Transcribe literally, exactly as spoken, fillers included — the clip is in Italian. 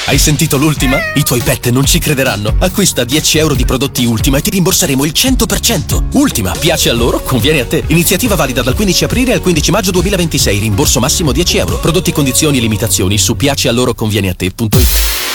Hai sentito l'Ultima? I tuoi pet non ci crederanno. Acquista dieci euro di prodotti Ultima e ti rimborseremo il cento per cento. Ultima, piace a loro, conviene a te. Iniziativa valida dal quindici aprile al quindici maggio duemilaventisei. Rimborso massimo dieci euro. Prodotti, condizioni e limitazioni su piacealloroconvieneate punto it.